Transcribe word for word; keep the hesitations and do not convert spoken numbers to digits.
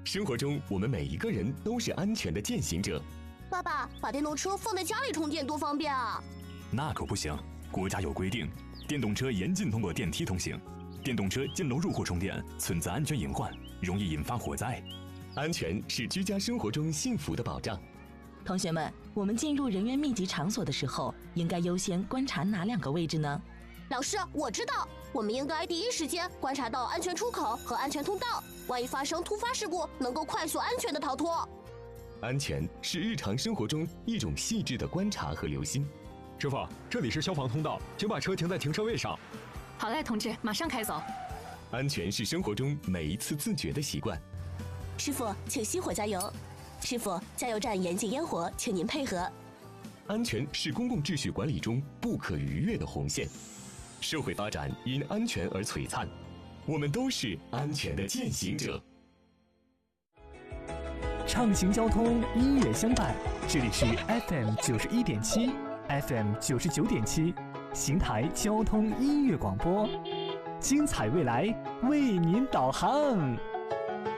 生活中，我们每一个人都是安全的践行者。 爸爸，把电动车放在家里充电多方便啊！ 那可不行，国家有规定，电动车严禁通过电梯通行。电动车进楼入户充电存在安全隐患，容易引发火灾。 安全是居家生活中幸福的保障。 同学们，我们进入人员密集场所的时候，应该优先观察哪两个位置呢？ 老师，我知道，我们应该第一时间观察到安全出口和安全通道，万一发生突发事故，能够快速安全的逃脱。 安全是日常生活中一种细致的观察和留心。 师傅，这里是消防通道，请把车停在停车位上。 好嘞，同志，马上开走。 安全是生活中每一次自觉的习惯。 师傅，请熄火加油。师傅，加油站严禁烟火，请您配合。 安全是公共秩序管理中不可逾越的红线。社会发展因安全而璀璨，我们都是安全的践行者。 畅行交通，音乐相伴，这里是 F M 九十一点七 ，F M 九十九点七，邢台交通音乐广播，精彩未来为您导航。